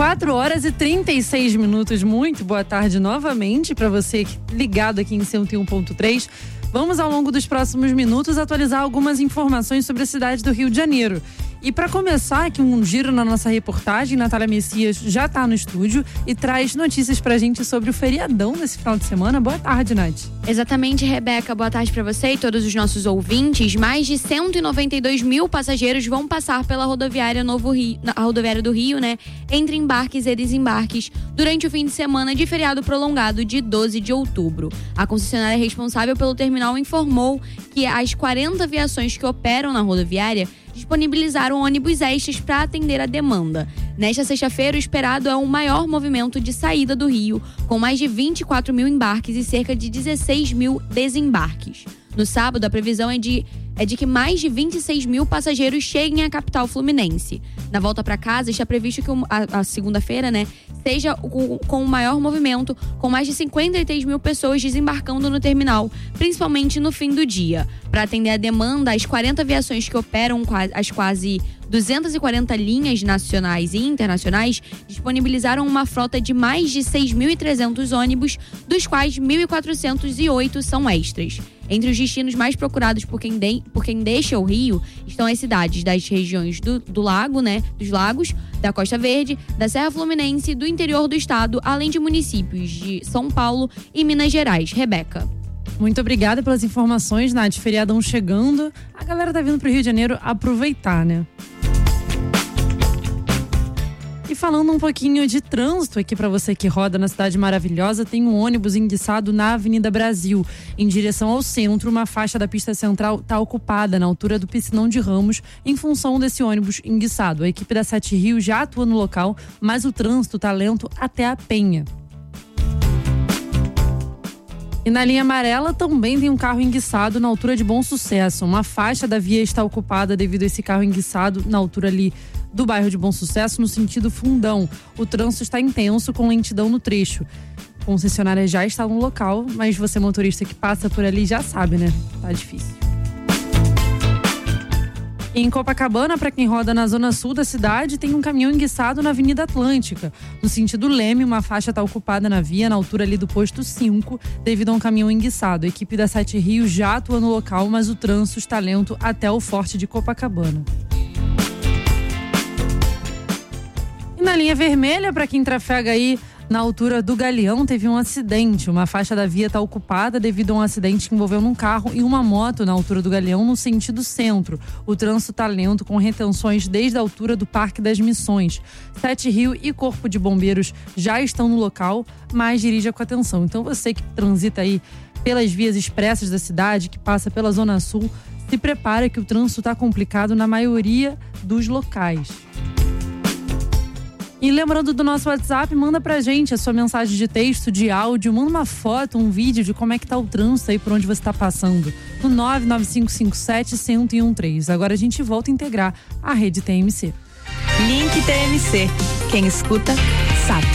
4 horas e 36 minutos. Muito boa tarde novamente para você ligado aqui em 101.3. Vamos, ao longo dos próximos minutos, atualizar algumas informações sobre a cidade do Rio de Janeiro. E para começar aqui um giro na nossa reportagem, Natália Messias já está no estúdio e traz notícias pra gente sobre o feriadão desse final de semana. Boa tarde, Nath. Exatamente, Rebeca. Boa tarde para você e todos os nossos ouvintes. Mais de 192 mil passageiros vão passar pela rodoviária do Rio, entre embarques e desembarques, durante o fim de semana de feriado prolongado de 12 de outubro. A concessionária responsável pelo terminal informou que as 40 aviações que operam na rodoviária disponibilizaram ônibus extras para atender a demanda. Nesta sexta-feira, o esperado é o maior movimento de saída do Rio, com mais de 24 mil embarques e cerca de 16 mil desembarques. No sábado, a previsão é de que mais de 26 mil passageiros cheguem à capital fluminense. Na volta para casa, está previsto que a segunda-feira, seja com o maior movimento, com mais de 53 mil pessoas desembarcando no terminal, principalmente no fim do dia. Para atender a demanda, as 40 aviações que operam as quase 240 linhas nacionais e internacionais disponibilizaram uma frota de mais de 6.300 ônibus, dos quais 1.408 são extras. Entre os destinos mais procurados por quem deixa o Rio estão as cidades das regiões do Lago, dos lagos, da Costa Verde, da Serra Fluminense, do interior do estado, além de municípios de São Paulo e Minas Gerais. Rebeca. Muito obrigada pelas informações, Nath. Feriadão chegando. A galera tá vindo pro Rio de Janeiro aproveitar, E falando um pouquinho de trânsito aqui para você que roda na cidade maravilhosa, tem um ônibus enguiçado na Avenida Brasil, em direção ao centro. Uma faixa da pista central está ocupada na altura do Piscinão de Ramos, em função desse ônibus enguiçado. A equipe da 7 Rio já atua no local, mas o trânsito está lento até a Penha. E na linha amarela também tem um carro enguiçado na altura de Bom Sucesso. Uma faixa da via está ocupada devido a esse carro enguiçado na altura ali do bairro de Bom Sucesso, no sentido Fundão. O trânsito está intenso, com lentidão no trecho. A concessionária já está no local, mas você, motorista que passa por ali, já sabe, Tá difícil. Em Copacabana, para quem roda na zona sul da cidade, tem um caminhão enguiçado na Avenida Atlântica. No sentido Leme, uma faixa está ocupada na via, na altura ali do posto 5, devido a um caminhão enguiçado. A equipe da 7 Rio já atua no local, mas o trânsito está lento até o Forte de Copacabana. E na linha vermelha, para quem trafega aí na altura do Galeão, teve um acidente. Uma faixa da via está ocupada devido a um acidente que envolveu um carro e uma moto na altura do Galeão, no sentido centro. O trânsito está lento, com retenções desde a altura do Parque das Missões. 7 Rio e Corpo de Bombeiros já estão no local, mas dirija com atenção. Então você que transita aí pelas vias expressas da cidade, que passa pela Zona Sul, se prepara que o trânsito está complicado na maioria dos locais. E lembrando do nosso WhatsApp, manda pra gente a sua mensagem de texto, de áudio, manda uma foto, um vídeo de como é que tá o trânsito aí por onde você tá passando. No 99557-1013. Agora a gente volta a integrar a rede TMC. Link TMC. Quem escuta, sabe.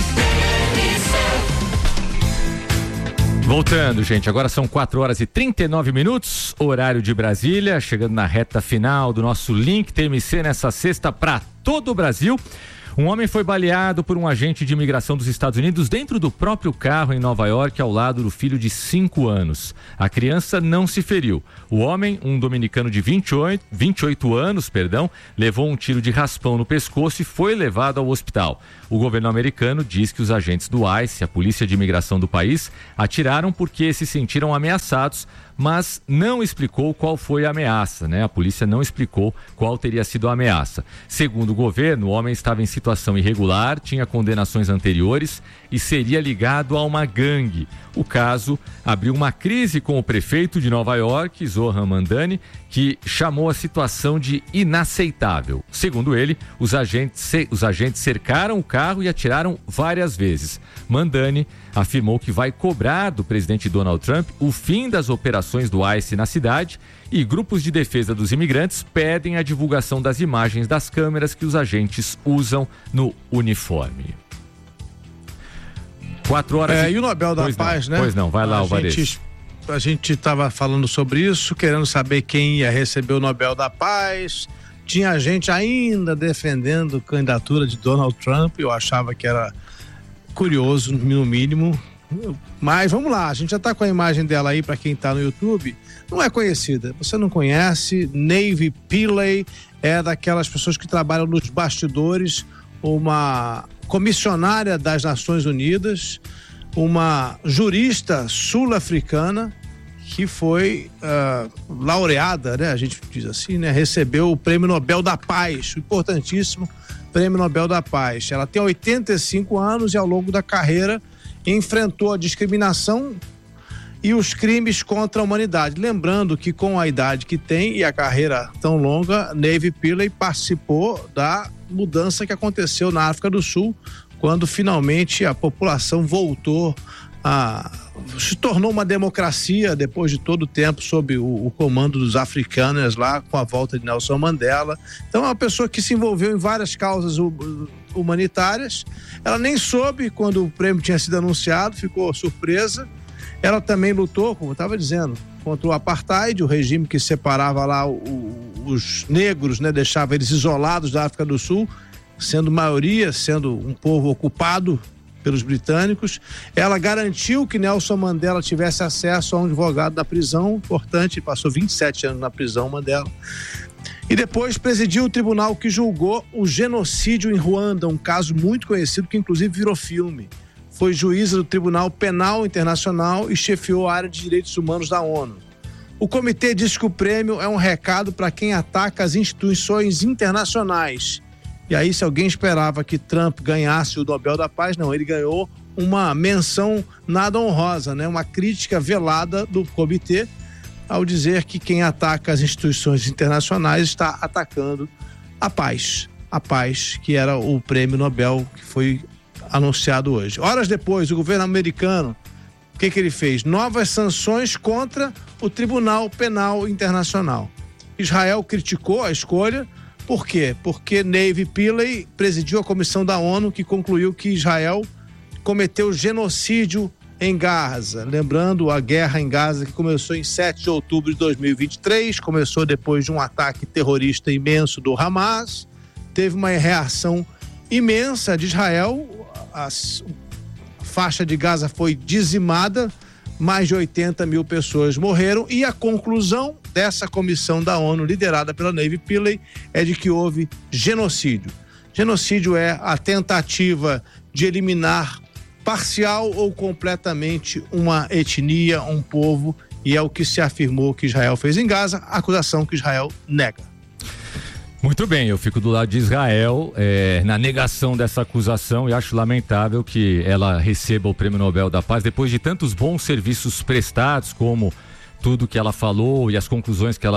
Voltando, gente, agora são 4 horas e 39 minutos, horário de Brasília, chegando na reta final do nosso Link TMC nessa sexta para todo o Brasil. Um homem foi baleado por um agente de imigração dos Estados Unidos dentro do próprio carro em Nova York, ao lado do filho de 5 anos. A criança não se feriu. O homem, um dominicano de 28 anos, levou um tiro de raspão no pescoço e foi levado ao hospital. O governo americano diz que os agentes do ICE, a polícia de imigração do país, atiraram porque se sentiram ameaçados, mas não explicou qual foi a ameaça, A polícia não explicou qual teria sido a ameaça. Segundo o governo, o homem estava em situação irregular, tinha condenações anteriores e seria ligado a uma gangue. O caso abriu uma crise com o prefeito de Nova York, Zohran Mamdani, que chamou a situação de inaceitável. Segundo ele, os agentes cercaram o carro e atiraram várias vezes. Mamdani afirmou que vai cobrar do presidente Donald Trump o fim das operações do ICE na cidade, e grupos de defesa dos imigrantes pedem a divulgação das imagens das câmeras que os agentes usam no uniforme. 4 horas. E o Nobel da Paz, Pois não, vai lá, Alvarez. A gente estava falando sobre isso, querendo saber quem ia receber o Nobel da Paz. Tinha gente ainda defendendo a candidatura de Donald Trump, eu achava que era curioso, no mínimo. Mas vamos lá, a gente já está com a imagem dela aí para quem está no YouTube. Não é conhecida, você não conhece. Navy Pillay é daquelas pessoas que trabalham nos bastidores, uma comissionária das Nações Unidas, uma jurista sul-africana que foi laureada, né? A gente diz assim, né? Recebeu o Prêmio Nobel da Paz, o importantíssimo Prêmio Nobel da Paz. Ela tem 85 anos e ao longo da carreira enfrentou a discriminação e os crimes contra a humanidade. Lembrando que com a idade que tem e a carreira tão longa, Navy Pillay participou da mudança que aconteceu na África do Sul, quando finalmente a população voltou se tornou uma democracia depois de todo o tempo sob o comando dos africanos lá, com a volta de Nelson Mandela. Então é uma pessoa que se envolveu em várias causas humanitárias. Ela nem soube quando o prêmio tinha sido anunciado, ficou surpresa. Ela também lutou, como eu estava dizendo, contra o apartheid, o regime que separava lá os negros, né, deixava eles isolados da África do Sul, sendo maioria, sendo um povo ocupado pelos britânicos. Ela garantiu que Nelson Mandela tivesse acesso a um advogado da prisão, importante, passou 27 anos na prisão, Mandela. E depois presidiu o tribunal que julgou o genocídio em Ruanda, um caso muito conhecido que inclusive virou filme. Foi juíza do Tribunal Penal Internacional e chefiou a área de direitos humanos da ONU. O comitê diz que o prêmio é um recado para quem ataca as instituições internacionais. E aí, se alguém esperava que Trump ganhasse o Nobel da Paz, não, ele ganhou uma menção nada honrosa, né? Uma crítica velada do comitê ao dizer que quem ataca as instituições internacionais está atacando a paz, que era o prêmio Nobel que foi anunciado hoje. Horas depois, o governo americano, o que ele fez? Novas sanções contra o Tribunal Penal Internacional. Israel criticou a escolha. Por quê? Porque Navy Pillay presidiu a comissão da ONU que concluiu que Israel cometeu genocídio em Gaza. Lembrando a guerra em Gaza que começou em 7 de outubro de 2023, começou depois de um ataque terrorista imenso do Hamas, teve uma reação imensa de Israel, a faixa de Gaza foi dizimada, mais de 80 mil pessoas morreram e a conclusão dessa comissão da ONU, liderada pela Navy Pillay, é de que houve genocídio. Genocídio é a tentativa de eliminar parcial ou completamente uma etnia, um povo, e é o que se afirmou que Israel fez em Gaza, acusação que Israel nega. Muito bem, eu fico do lado de Israel na negação dessa acusação e acho lamentável que ela receba o Prêmio Nobel da Paz depois de tantos bons serviços prestados, como tudo que ela falou e as conclusões que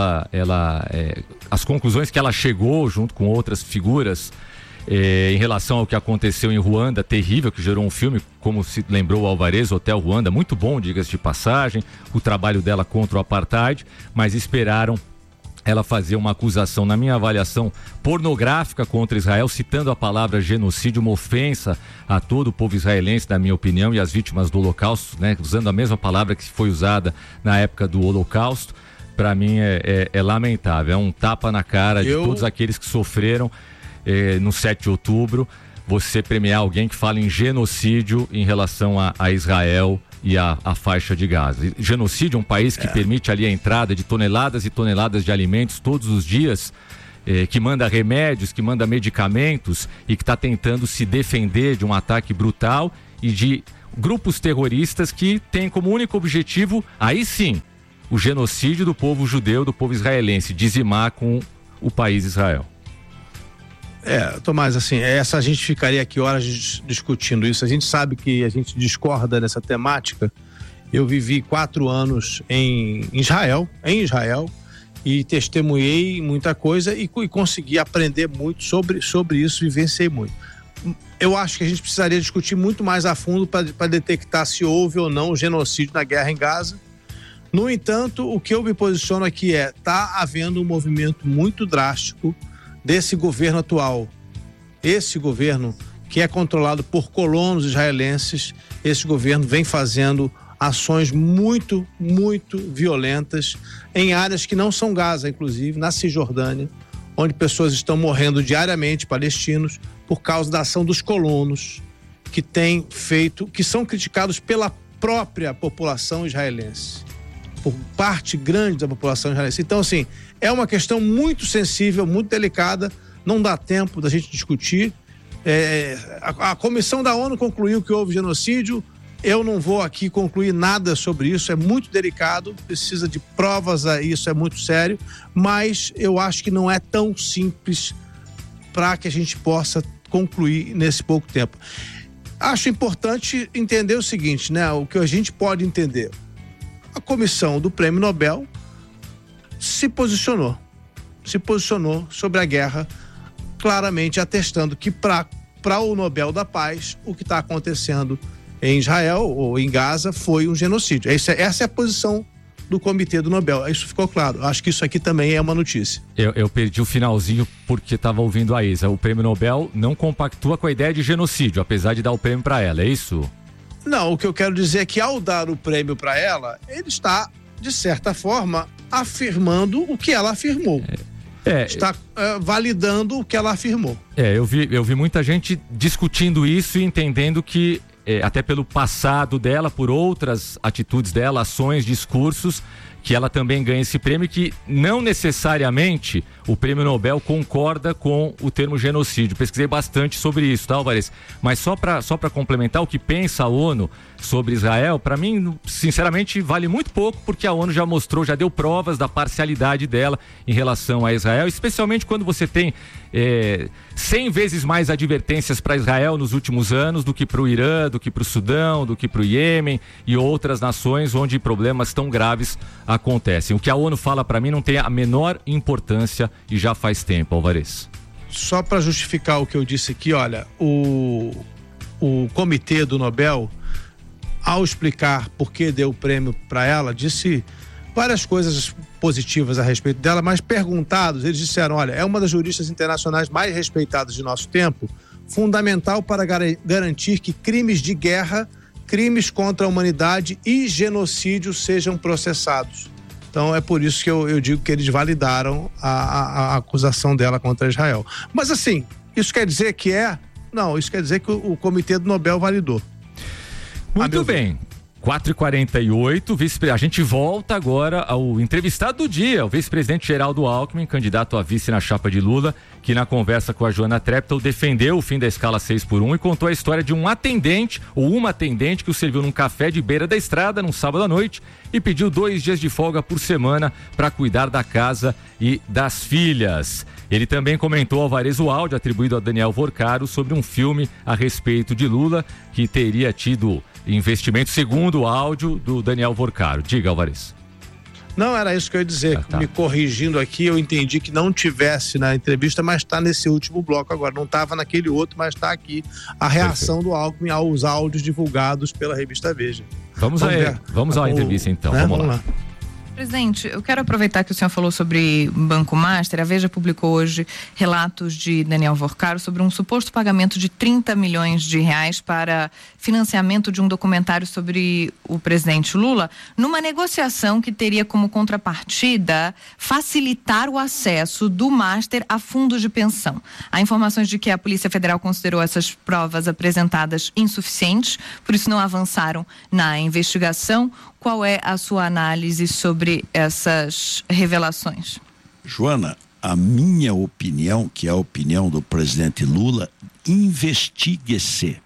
ela chegou junto com outras figuras em relação ao que aconteceu em Ruanda, terrível, que gerou um filme, como se lembrou o Alvarez, Hotel Ruanda, muito bom, diga-se de passagem, o trabalho dela contra o apartheid, mas esperaram ela fazer uma acusação, na minha avaliação, pornográfica contra Israel, citando a palavra genocídio, uma ofensa a todo o povo israelense, na minha opinião, e as vítimas do Holocausto, né? Usando a mesma palavra que foi usada na época do Holocausto. Para mim é lamentável, é um tapa na cara de todos aqueles que sofreram no 7 de outubro, você premiar alguém que fala em genocídio em relação a Israel e a faixa de Gaza. Genocídio é um país que permite ali a entrada de toneladas e toneladas de alimentos todos os dias, que manda remédios, que manda medicamentos e que está tentando se defender de um ataque brutal e de grupos terroristas que têm como único objetivo, aí sim, o genocídio do povo judeu, do povo israelense, dizimar com o país Israel. Tomás, assim, a gente ficaria aqui horas discutindo isso. A gente sabe que a gente discorda dessa temática. Eu vivi 4 anos em Israel, e testemunhei muita coisa e consegui aprender muito sobre isso, vivenciei muito. Eu acho que a gente precisaria discutir muito mais a fundo para detectar se houve ou não genocídio na guerra em Gaza. No entanto, o que eu me posiciono aqui está havendo um movimento muito drástico desse governo atual. Esse governo que é controlado por colonos israelenses, esse governo vem fazendo ações muito, muito violentas em áreas que não são Gaza, inclusive na Cisjordânia, onde pessoas estão morrendo diariamente, palestinos, por causa da ação dos colonos, que são criticados pela própria população israelense, por parte grande da população israelense. Então, assim, é uma questão muito sensível, muito delicada, não dá tempo da gente discutir. A comissão da ONU concluiu que houve genocídio. Eu não vou aqui concluir nada sobre isso, é muito delicado, precisa de provas a isso, é muito sério, mas eu acho que não é tão simples para que a gente possa concluir nesse pouco tempo. Acho importante entender o seguinte, né? O que a gente pode entender. A comissão do Prêmio Nobel se posicionou sobre a guerra, claramente atestando que para o Nobel da Paz, o que está acontecendo em Israel ou em Gaza foi um genocídio. Essa é a posição do Comitê do Nobel. Isso ficou claro. Acho que isso aqui também é uma notícia. Eu perdi o finalzinho porque estava ouvindo a Isa. O Prêmio Nobel não compactua com a ideia de genocídio, apesar de dar o prêmio para ela, é isso? Não, o que eu quero dizer é que ao dar o prêmio para ela, ele está, de certa forma, afirmando o que ela afirmou. Está validando o que ela afirmou. Eu vi muita gente discutindo isso e entendendo que até pelo passado dela, por outras atitudes dela, ações, discursos, que ela também ganha esse prêmio, que não necessariamente o Prêmio Nobel concorda com o termo genocídio. Pesquisei bastante sobre isso, tá, Alvarez? Mas só para complementar, o que pensa a ONU sobre Israel, para mim, sinceramente, vale muito pouco, porque a ONU já mostrou, já deu provas da parcialidade dela em relação a Israel, especialmente quando você tem 100 vezes mais advertências para Israel nos últimos anos do que para o Irã, do que para o Sudão, do que para o Iêmen e outras nações onde problemas tão graves acontecem. O que a ONU fala para mim não tem a menor importância e já faz tempo, Alvarez. Só para justificar o que eu disse aqui, olha, o Comitê do Nobel, ao explicar por que deu o prêmio para ela, disse várias coisas positivas a respeito dela, mas perguntados, eles disseram, olha, é uma das juristas internacionais mais respeitadas de nosso tempo, fundamental para garantir que crimes de guerra, crimes contra a humanidade e genocídio sejam processados. Então é por isso que eu digo que eles validaram a acusação dela contra Israel. Mas assim, isso quer dizer que Não, isso quer dizer que o Comitê do Nobel validou. Muito bem. 4h48, a gente volta agora ao entrevistado do dia, o vice-presidente Geraldo Alckmin, candidato a vice na chapa de Lula, que na conversa com a Joana Treptow defendeu o fim da escala 6x1 e contou a história de um atendente ou uma atendente que o serviu num café de beira da estrada num sábado à noite e pediu 2 dias de folga por semana para cuidar da casa e das filhas. Ele também comentou, Alvarez, o áudio atribuído a Daniel Vorcaro sobre um filme a respeito de Lula que teria tido investimento, segundo o áudio do Daniel Vorcaro. Diga, Alvarez. Não, era isso que eu ia dizer. Tá. Me corrigindo aqui, eu entendi que não tivesse na entrevista, mas está nesse último bloco agora. Não estava naquele outro, mas está aqui a reação do Alckmin aos áudios divulgados pela revista Veja. Vamos à entrevista então, né? Vamos lá. Presidente, eu quero aproveitar que o senhor falou sobre Banco Master. A Veja publicou hoje relatos de Daniel Vorcaro sobre um suposto pagamento de 30 milhões de reais para financiamento de um documentário sobre o presidente Lula, numa negociação que teria como contrapartida facilitar o acesso do Master a fundos de pensão. Há informações de que a Polícia Federal considerou essas provas apresentadas insuficientes, por isso não avançaram na investigação. Qual é a sua análise sobre essas revelações? Joana, a minha opinião, que é a opinião do presidente Lula, investigue-se.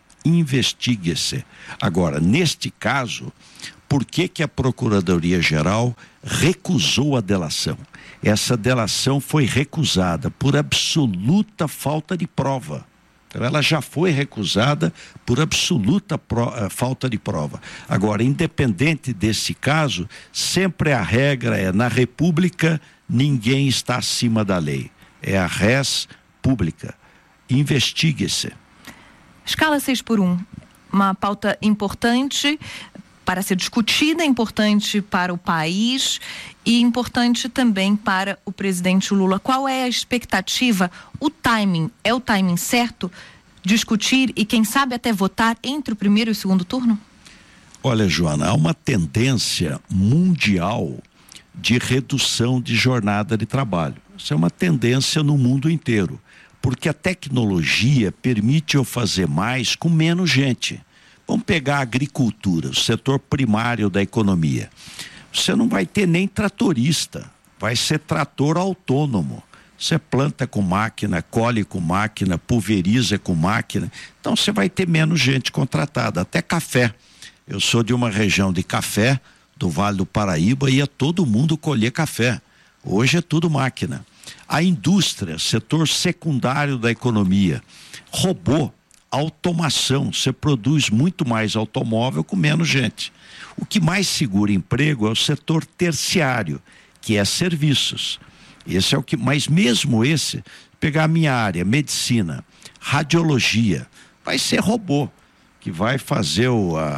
Agora, neste caso, por que a Procuradoria-Geral recusou a delação? Essa delação foi recusada por absoluta falta de prova. Então, ela já foi recusada por absoluta falta de prova. Agora, independente desse caso, sempre a regra é, na República, ninguém está acima da lei. É a res pública. Investigue-se. Escala 6x1, uma pauta importante para ser discutida, importante para o país e importante também para o presidente Lula. Qual é a expectativa? O timing, é o timing certo? Discutir e quem sabe até votar entre o primeiro e o segundo turno? Olha, Joana, há uma tendência mundial de redução de jornada de trabalho. Isso é uma tendência no mundo inteiro, porque a tecnologia permite eu fazer mais com menos gente. Vamos pegar a agricultura, o setor primário da economia. Você não vai ter nem tratorista, vai ser trator autônomo. Você planta com máquina, colhe com máquina, pulveriza com máquina. Então você vai ter menos gente contratada, até café. Eu sou de uma região de café, do Vale do Paraíba, ia todo mundo colher café. Hoje é tudo máquina. A indústria, setor secundário da economia, robô, automação, você produz muito mais automóvel com menos gente. O que mais segura emprego é o setor terciário, que é serviços. Esse é o que, mas mesmo esse, pegar a minha área, medicina, radiologia, vai ser robô, que vai fazer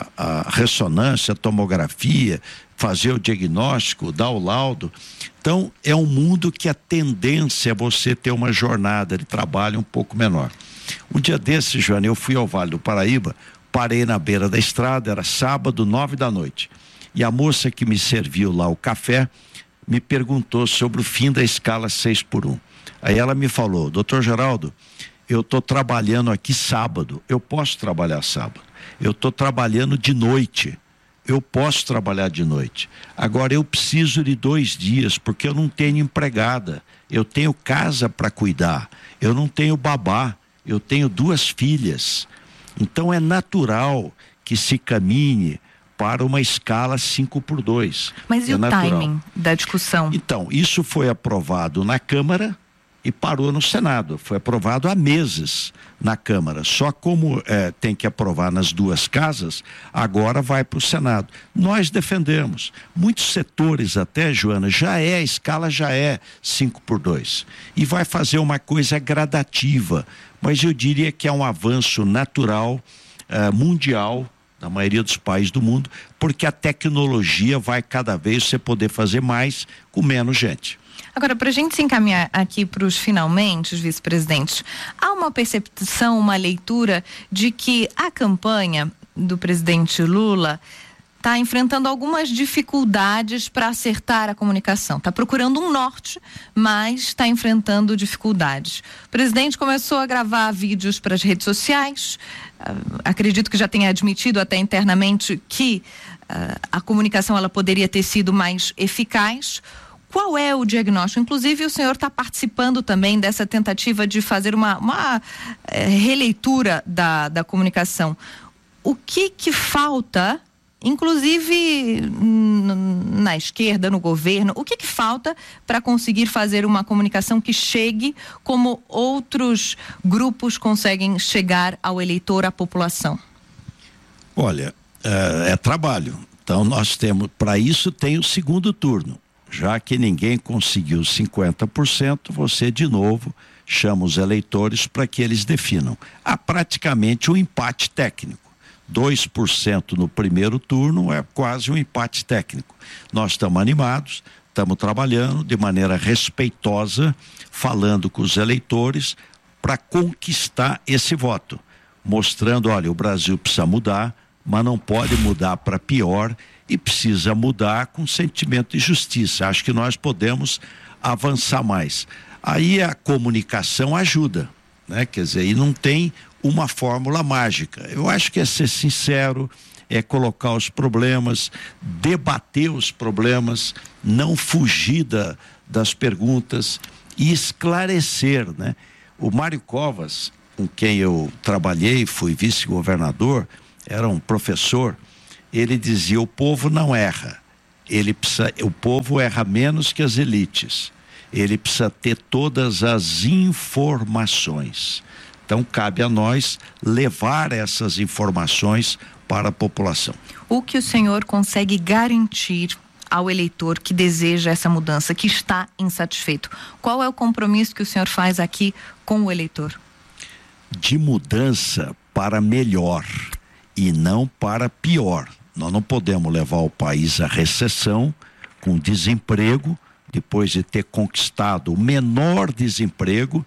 a ressonância, a tomografia, fazer o diagnóstico, dar o laudo. Então, é um mundo que a tendência é você ter uma jornada de trabalho um pouco menor. Um dia desses, Joana, eu fui ao Vale do Paraíba, parei na beira da estrada, era sábado, 9h. E a moça que me serviu lá o café me perguntou sobre o fim da escala 6x1. Aí ela me falou: doutor Geraldo, eu estou trabalhando aqui sábado, eu posso trabalhar sábado. Eu estou trabalhando de noite, eu posso trabalhar de noite. Agora eu preciso de 2 dias, porque eu não tenho empregada, eu tenho casa para cuidar, eu não tenho babá, eu tenho 2 filhas. Então é natural que se caminhe para uma escala 5x2. Mas e o timing da discussão? Então, isso foi aprovado na Câmara e parou no Senado. Foi aprovado há meses na Câmara. Só como tem que aprovar nas 2 casas, agora vai para o Senado. Nós defendemos. Muitos setores até, Joana, a escala já é 5x2. E vai fazer uma coisa gradativa. Mas eu diria que é um avanço natural, mundial, na maioria dos países do mundo, porque a tecnologia vai cada vez você poder fazer mais com menos gente. Agora, para a gente se encaminhar aqui para os finalmente, vice-presidente, há uma percepção, uma leitura de que a campanha do presidente Lula está enfrentando algumas dificuldades para acertar a comunicação. Está procurando um norte, mas está enfrentando dificuldades. O presidente começou a gravar vídeos para as redes sociais. Acredito que já tenha admitido até internamente que a comunicação ela poderia ter sido mais eficaz. Qual é o diagnóstico? Inclusive, o senhor está participando também dessa tentativa de fazer uma releitura da comunicação. O que falta, inclusive na esquerda, no governo, o que falta para conseguir fazer uma comunicação que chegue como outros grupos conseguem chegar ao eleitor, à população? Olha, é trabalho. Então nós temos, para isso tem o segundo turno. Já que ninguém conseguiu 50%, você de novo chama os eleitores para que eles definam. Há praticamente um empate técnico. 2% no primeiro turno é quase um empate técnico. Nós estamos animados, estamos trabalhando de maneira respeitosa, falando com os eleitores para conquistar esse voto, mostrando, olha, o Brasil precisa mudar, mas não pode mudar para pior e precisa mudar com sentimento de justiça. Acho que nós podemos avançar mais. Aí a comunicação ajuda, né? Quer dizer, e não tem uma fórmula mágica. Eu acho que é ser sincero, é colocar os problemas, debater os problemas, não fugir das perguntas e esclarecer, né? O Mário Covas, com quem eu trabalhei, fui vice-governador, era um professor, ele dizia: o povo não erra, o povo erra menos que as elites, ele precisa ter todas as informações. Então cabe a nós levar essas informações para a população. O que o senhor consegue garantir ao eleitor que deseja essa mudança, que está insatisfeito? Qual é o compromisso que o senhor faz aqui com o eleitor? De mudança para melhor e não para pior. Nós não podemos levar o país à recessão, com desemprego, depois de ter conquistado o menor desemprego,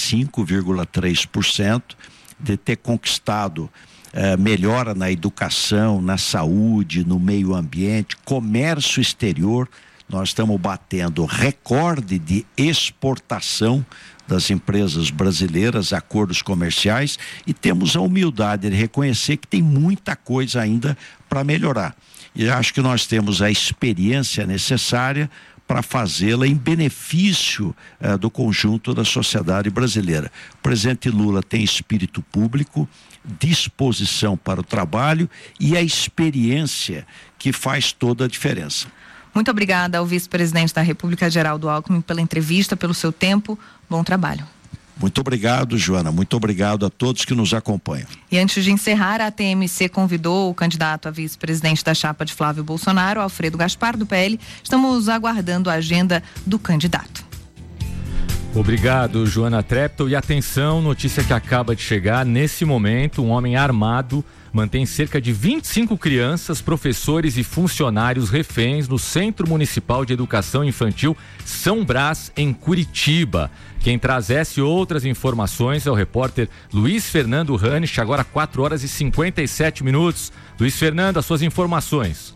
5,3%, de ter conquistado melhora na educação, na saúde, no meio ambiente, comércio exterior. Nós estamos batendo recorde de exportação das empresas brasileiras, acordos comerciais, e temos a humildade de reconhecer que tem muita coisa ainda para melhorar. E acho que nós temos a experiência necessária para fazê-la em benefício do conjunto da sociedade brasileira. O presidente Lula tem espírito público, disposição para o trabalho e a experiência que faz toda a diferença. Muito obrigada ao vice-presidente da República, Geraldo Alckmin, pela entrevista, pelo seu tempo. Bom trabalho. Muito obrigado, Joana. Muito obrigado a todos que nos acompanham. E antes de encerrar, a TMC convidou o candidato a vice-presidente da chapa de Flávio Bolsonaro, Alfredo Gaspar, do PL. Estamos aguardando a agenda do candidato. Obrigado, Joana Treptow. E atenção, notícia que acaba de chegar. Nesse momento, um homem armado mantém cerca de 25 crianças, professores e funcionários reféns no Centro Municipal de Educação Infantil São Brás, em Curitiba. Quem traz essa e outras informações é o repórter Luiz Fernando Ranisch, agora 4h57. Luiz Fernando, as suas informações.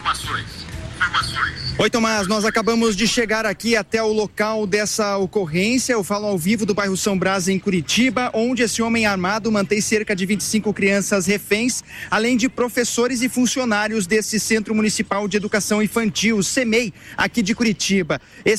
Oi, Tomás, nós acabamos de chegar aqui até o local dessa ocorrência. Eu falo ao vivo do bairro São Brás, em Curitiba, onde esse homem armado mantém cerca de 25 crianças reféns, além de professores e funcionários desse Centro Municipal de Educação Infantil, o CEMEI, aqui de Curitiba.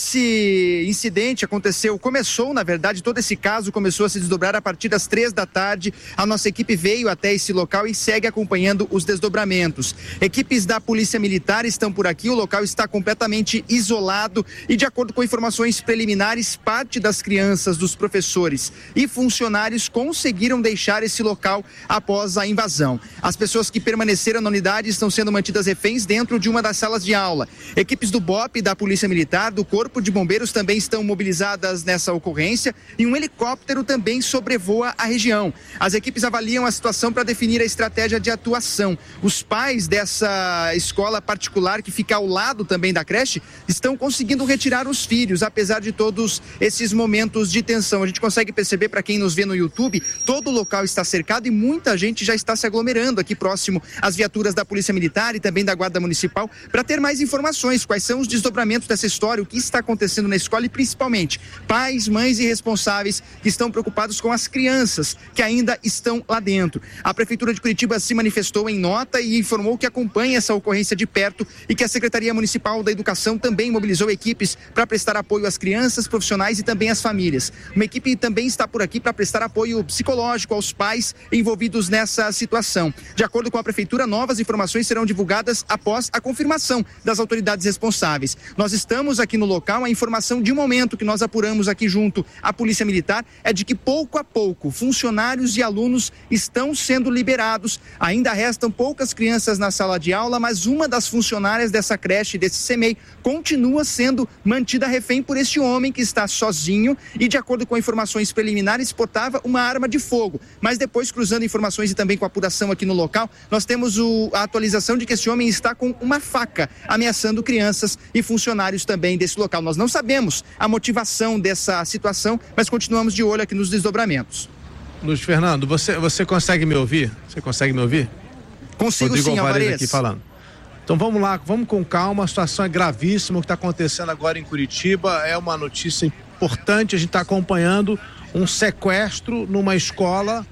Esse incidente começou, na verdade, todo esse caso começou a se desdobrar a partir das 3h. A nossa equipe veio até esse local e segue acompanhando os desdobramentos. Equipes da Polícia Militar estão por aqui, o local está completamente isolado e, de acordo com informações preliminares, parte das crianças, dos professores e funcionários conseguiram deixar esse local após a invasão. As pessoas que permaneceram na unidade estão sendo mantidas reféns dentro de uma das salas de aula. Equipes do BOP, da Polícia Militar, do Corpo de Bombeiros também estão mobilizadas nessa ocorrência e um helicóptero também sobrevoa a região. As equipes avaliam a situação para definir a estratégia de atuação. Os pais dessa escola particular, que fica ao lado também da creche, estão conseguindo retirar os filhos, apesar de todos esses momentos de tensão. A gente consegue perceber, para quem nos vê no YouTube, todo o local está cercado e muita gente já está se aglomerando aqui próximo às viaturas da Polícia Militar e também da Guarda Municipal, para ter mais informações, quais são os desdobramentos dessa história, o que está acontecendo na escola e, principalmente, pais, mães e responsáveis que estão preocupados com as crianças que ainda estão lá dentro. A Prefeitura de Curitiba se manifestou em nota e informou que acompanha essa ocorrência de perto e que a Secretaria Municipal da Educação também mobilizou equipes para prestar apoio às crianças, profissionais e também às famílias. Uma equipe também está por aqui para prestar apoio psicológico aos pais envolvidos nessa situação. De acordo com a Prefeitura, novas informações serão divulgadas após a confirmação das autoridades responsáveis. Nós estamos aqui no local, a informação de momento que nós apuramos aqui junto à Polícia Militar é de que pouco a pouco funcionários e alunos estão sendo liberados. Ainda restam poucas crianças na sala de aula, mas uma das funcionárias dessa creche, desse CEMEI, continua sendo mantida refém por este homem que está sozinho e, de acordo com informações preliminares, portava uma arma de fogo. Mas depois, cruzando informações e também com a apuração aqui no local, nós temos a atualização de que esse homem está com uma faca ameaçando crianças e funcionários também desse local. Nós não sabemos a motivação dessa situação, mas continuamos de olho aqui nos desdobramentos. Luiz Fernando, você consegue me ouvir? Você consegue me ouvir? Consigo. Rodrigo sim, Alvarez aqui falando. Então vamos lá, vamos com calma, a situação é gravíssima, o que está acontecendo agora em Curitiba é uma notícia importante, a gente está acompanhando um sequestro numa escola,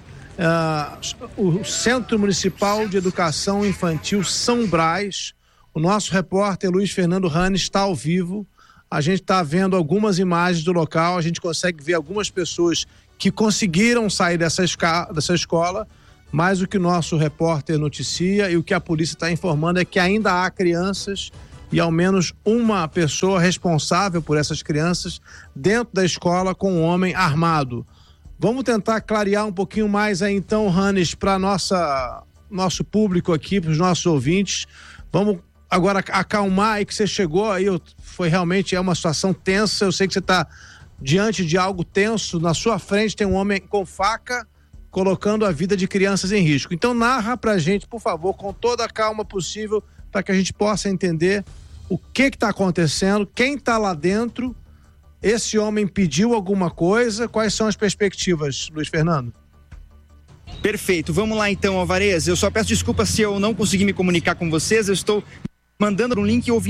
o Centro Municipal de Educação Infantil São Brás. O nosso repórter Luiz Fernando Ranisch está ao vivo, a gente está vendo algumas imagens do local, a gente consegue ver algumas pessoas que conseguiram sair dessa escola, mas o que o nosso repórter noticia e o que a polícia está informando é que ainda há crianças e ao menos uma pessoa responsável por essas crianças dentro da escola com um homem armado. Vamos tentar clarear um pouquinho mais aí então, Ranisch, para nosso público aqui, para os nossos ouvintes. Vamos agora acalmar aí que você chegou aí, realmente uma situação tensa, eu sei que você está diante de algo tenso, na sua frente tem um homem com faca, colocando a vida de crianças em risco. Então narra pra gente, por favor, com toda a calma possível, para que a gente possa entender o que está acontecendo, quem está lá dentro, esse homem pediu alguma coisa, quais são as perspectivas, Luiz Fernando? Perfeito, vamos lá então, Alvarez. Eu só peço desculpa se eu não consegui me comunicar com vocês, eu estou mandando um link e ouvindo vocês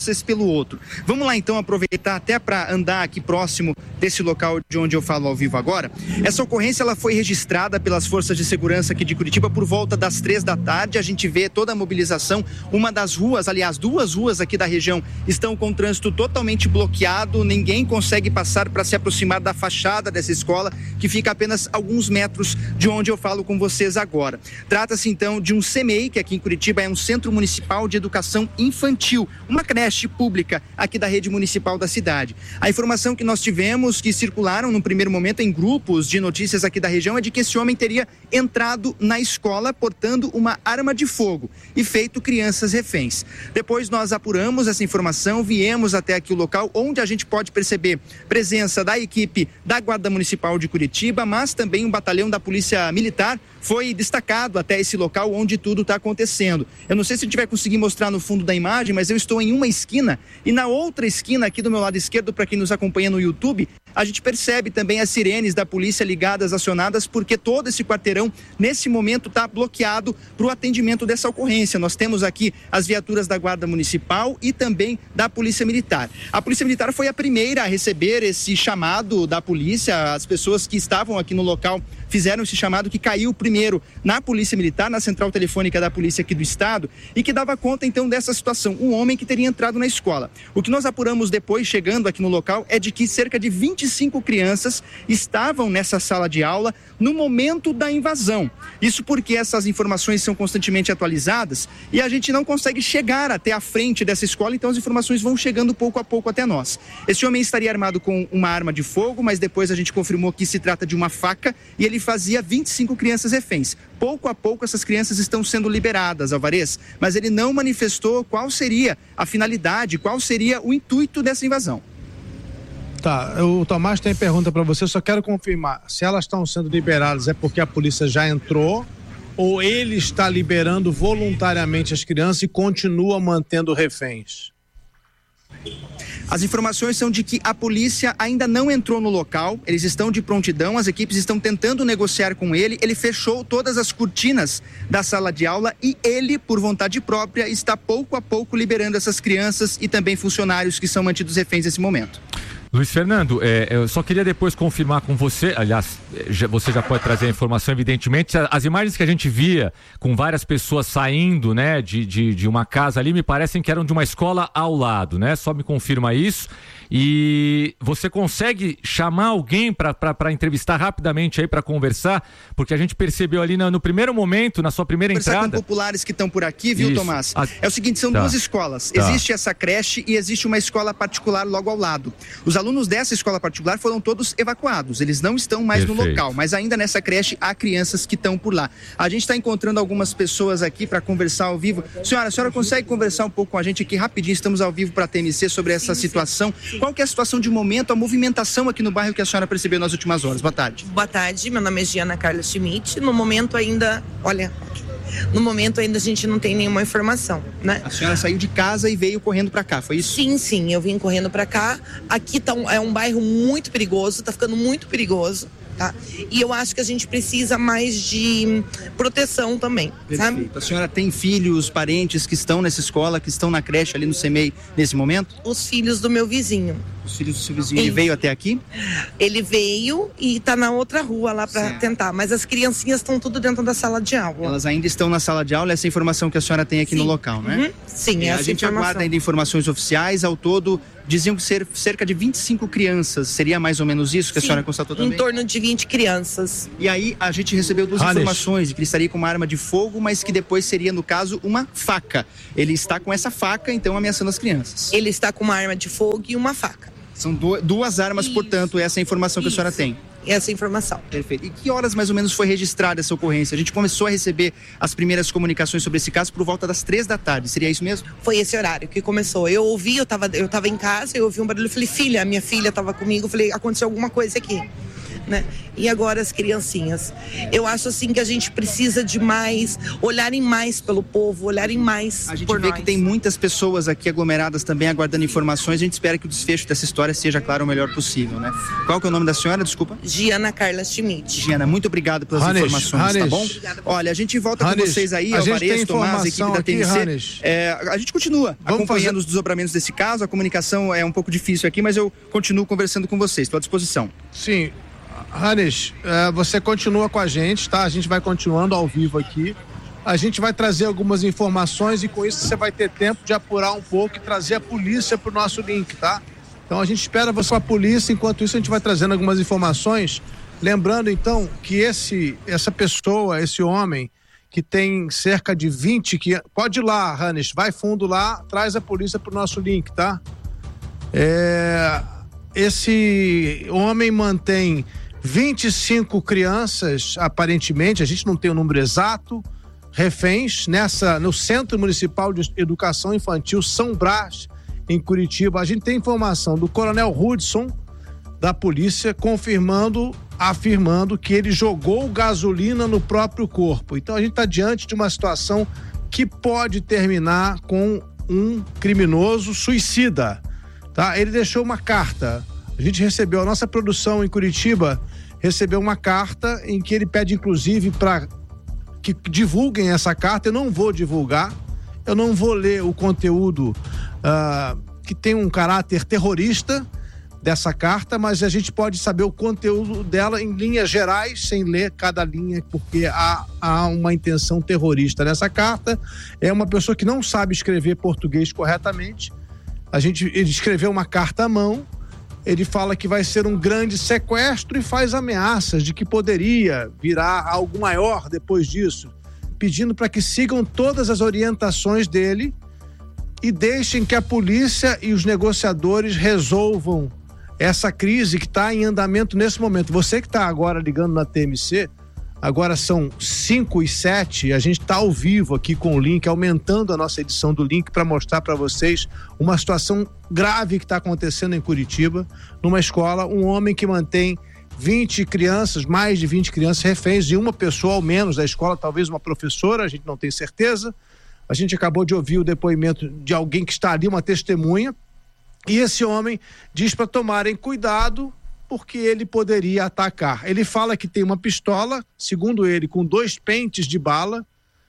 pelo outro. Vamos lá então aproveitar até para andar aqui próximo desse local de onde eu falo ao vivo agora. Essa ocorrência ela foi registrada pelas forças de segurança aqui de Curitiba por volta das 3 da tarde. A gente vê toda a mobilização. Uma das ruas, aliás, 2 ruas aqui da região estão com o trânsito totalmente bloqueado. Ninguém consegue passar para se aproximar da fachada dessa escola, que fica a apenas alguns metros de onde eu falo com vocês agora. Trata-se então de um CMEI, que aqui em Curitiba é um Centro Municipal de Educação Infantil, uma creche pública aqui da rede municipal da cidade. A informação que nós tivemos, que circularam no primeiro momento em grupos de notícias aqui da região, é de que esse homem teria entrado na escola portando uma arma de fogo e feito crianças reféns. Depois nós apuramos essa informação, viemos até aqui o local onde a gente pode perceber presença da equipe da Guarda Municipal de Curitiba, mas também um batalhão da Polícia Militar foi destacado até esse local onde tudo está acontecendo. Eu não sei se a gente vai conseguir mostrar no fundo da imagem, mas eu estou em uma esquina e na outra esquina aqui do meu lado esquerdo, para quem nos acompanha no YouTube, a gente percebe também as sirenes da polícia ligadas, acionadas, porque todo esse quarteirão nesse momento está bloqueado para o atendimento dessa ocorrência. Nós temos aqui as viaturas da Guarda Municipal e também da Polícia Militar. A Polícia Militar foi a primeira a receber esse chamado da polícia. As pessoas que estavam aqui no local fizeram esse chamado, que caiu primeiro na Polícia Militar, na central telefônica da polícia aqui do estado, e que dava conta então dessa situação, um homem que teria entrado na escola. O que nós apuramos depois, chegando aqui no local, é de que cerca de 25 crianças estavam nessa sala de aula no momento da invasão. Isso porque essas informações são constantemente atualizadas e a gente não consegue chegar até a frente dessa escola, então as informações vão chegando pouco a pouco até nós. Esse homem estaria armado com uma arma de fogo, mas depois a gente confirmou que se trata de uma faca e ele fazia 25 crianças reféns. Pouco a pouco essas crianças estão sendo liberadas, Alvarez, mas ele não manifestou qual seria a finalidade, qual seria o intuito dessa invasão. Tá, o Tomás tem pergunta para você, só quero confirmar, se elas estão sendo liberadas é porque a polícia já entrou ou ele está liberando voluntariamente as crianças e continua mantendo reféns? As informações são de que a polícia ainda não entrou no local, eles estão de prontidão, as equipes estão tentando negociar com ele, ele fechou todas as cortinas da sala de aula e ele, por vontade própria, está pouco a pouco liberando essas crianças e também funcionários que são mantidos reféns nesse momento. Luiz Fernando, eu só queria depois confirmar com você, aliás, você já pode trazer a informação, evidentemente, as imagens que a gente via com várias pessoas saindo, né, de uma casa ali, me parecem que eram de uma escola ao lado, né, só me confirma isso. E você consegue chamar alguém para entrevistar rapidamente aí, para conversar? Porque a gente percebeu ali no primeiro momento, na sua primeira entrada... com populares que estão por aqui, viu, isso. Tomás? É o seguinte, são duas escolas. Existe essa creche e existe uma escola particular logo ao lado. Os alunos dessa escola particular foram todos evacuados. Eles não estão mais no local, mas ainda nessa creche há crianças que estão por lá. A gente está encontrando algumas pessoas aqui para conversar ao vivo. Senhora, a senhora consegue conversar um pouco com a gente aqui rapidinho? Estamos ao vivo para a TMC sobre essa situação. Qual que é a situação de momento, a movimentação aqui no bairro que a senhora percebeu nas últimas horas? Boa tarde. Boa tarde, meu nome é Giana Carla Schmidt. No momento ainda, a gente não tem nenhuma informação, né? A senhora saiu de casa e veio correndo para cá, foi isso? Sim, eu vim correndo para cá. Aqui é um bairro muito perigoso, tá ficando muito perigoso. Tá? E eu acho que a gente precisa mais de proteção também, sabe? A senhora tem filhos, parentes que estão nessa escola, que estão na creche ali no CMEI nesse momento? Os filhos do meu vizinho. Os filhos do seu vizinho, ele veio até aqui? Ele veio e tá na outra rua lá para tentar, mas as criancinhas estão tudo dentro da sala de aula. Elas ainda estão na sala de aula, essa informação que a senhora tem aqui no local, né? Sim, a gente aguarda ainda informações oficiais, ao todo diziam que ser cerca de 25 crianças, seria mais ou menos isso que a senhora constatou também? Em torno de 20 crianças. E aí a gente recebeu duas informações, de que ele estaria com uma arma de fogo, mas que depois seria, no caso, uma faca. Ele está com essa faca, então, ameaçando as crianças. Ele está com uma arma de fogo e uma faca. São duas armas, portanto, essa é a informação que a senhora tem. Essa informação. Perfeito. E que horas mais ou menos foi registrada essa ocorrência? A gente começou a receber as primeiras comunicações sobre esse caso por volta das 3 da tarde, seria isso mesmo? Foi esse horário que começou. Eu ouvi, eu tava em casa, eu ouvi um barulho, eu falei, minha filha tava comigo, eu falei, aconteceu alguma coisa aqui. né? E agora as criancinhas. Eu acho assim que a gente precisa de mais, olharem mais pelo povo, olharem mais por nós. A gente vê que tem muitas pessoas aqui aglomeradas também aguardando informações. A gente espera que o desfecho dessa história seja, claro, o melhor possível, né? Qual que é o nome da senhora, desculpa? Giana Carla Schmidt. Giana, muito obrigado pelas informações, tá bom? Olha, a gente volta com vocês aí, Alvarez, Tomás, equipe da TMC. A gente continua acompanhando os desdobramentos desse caso. A comunicação é um pouco difícil aqui, mas eu continuo conversando com vocês. Estou à disposição. Sim. Hannes, você continua com a gente, tá? A gente vai continuando ao vivo aqui. A gente vai trazer algumas informações e com isso você vai ter tempo de apurar um pouco e trazer a polícia pro nosso link, tá? Então a gente espera você com a polícia, enquanto isso a gente vai trazendo algumas informações. Lembrando então que essa pessoa, esse homem que tem cerca de 20, pode ir lá, Hannes, vai fundo lá, traz a polícia pro nosso link, tá? Esse homem mantém 25 crianças, aparentemente, a gente não tem o número exato, reféns no Centro Municipal de Educação Infantil São Brás, em Curitiba. A gente tem informação do Coronel Hudson, da polícia, afirmando que ele jogou gasolina no próprio corpo. Então a gente está diante de uma situação que pode terminar com um criminoso suicida, tá? Ele deixou uma carta. A gente recebeu, a nossa produção em Curitiba recebeu uma carta em que ele pede, inclusive, para que divulguem essa carta. Eu não vou divulgar, eu não vou ler o conteúdo que tem um caráter terrorista dessa carta, mas a gente pode saber o conteúdo dela em linhas gerais, sem ler cada linha, porque há uma intenção terrorista nessa carta. É uma pessoa que não sabe escrever português corretamente. Ele escreveu uma carta à mão. Ele fala que vai ser um grande sequestro e faz ameaças de que poderia virar algo maior depois disso, pedindo para que sigam todas as orientações dele e deixem que a polícia e os negociadores resolvam essa crise que está em andamento nesse momento. Você que está agora ligando na TMC, agora são 5h07, a gente está ao vivo aqui com o link, aumentando a nossa edição do link para mostrar para vocês uma situação grave que está acontecendo em Curitiba, numa escola. Um homem que mantém 20 crianças, mais de 20 crianças reféns, e uma pessoa ao menos da escola, talvez uma professora, a gente não tem certeza. A gente acabou de ouvir o depoimento de alguém que está ali, uma testemunha, e esse homem diz para tomarem cuidado porque ele poderia atacar. Ele fala que tem uma pistola, segundo ele, com 2 pentes de bala,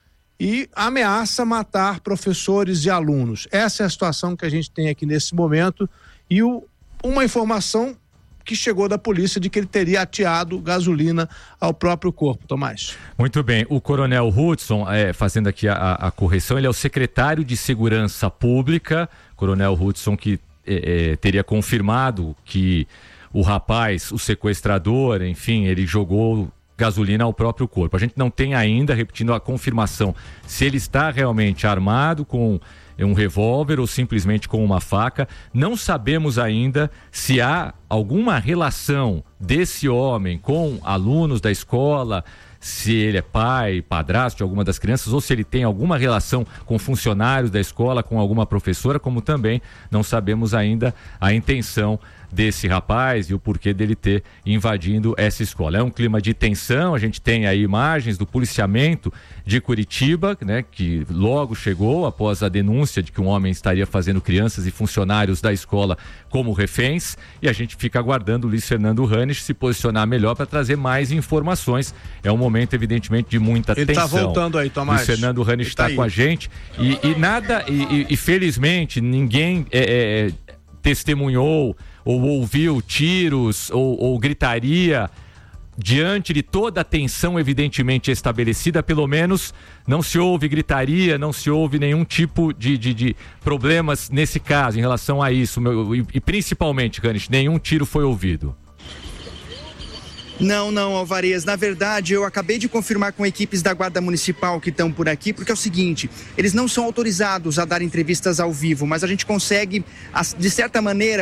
e ameaça matar professores e alunos. Essa é a situação que a gente tem aqui nesse momento, e uma informação que chegou da polícia de que ele teria ateado gasolina ao próprio corpo. Tomás. Muito bem. O Coronel Hudson, fazendo aqui a correção, ele é o secretário de Segurança Pública. Coronel Hudson, que teria confirmado que o rapaz, o sequestrador, enfim, ele jogou gasolina ao próprio corpo. A gente não tem ainda, repetindo a confirmação, se ele está realmente armado com um revólver ou simplesmente com uma faca. Não sabemos ainda se há alguma relação desse homem com alunos da escola, se ele é pai, padrasto de alguma das crianças, ou se ele tem alguma relação com funcionários da escola, com alguma professora, como também não sabemos ainda a intenção desse rapaz e o porquê dele ter invadindo essa escola. É um clima de tensão, a gente tem aí imagens do policiamento de Curitiba, né, que logo chegou após a denúncia de que um homem estaria fazendo crianças e funcionários da escola como reféns, e a gente fica aguardando o Luiz Fernando Hannes se posicionar melhor para trazer mais informações. É um momento, evidentemente, de muita tensão. Ele está voltando aí, Tomás. Luiz Fernando Hannes está com a gente e felizmente ninguém testemunhou ou ouviu tiros ou gritaria. Diante de toda a tensão evidentemente estabelecida, pelo menos não se houve gritaria, não se houve nenhum tipo de problemas nesse caso, em relação a isso. E principalmente, Hannes, nenhum tiro foi ouvido. Não, Alvarez. Na verdade, eu acabei de confirmar com equipes da Guarda Municipal que estão por aqui, porque é o seguinte, eles não são autorizados a dar entrevistas ao vivo, mas a gente consegue, de certa maneira,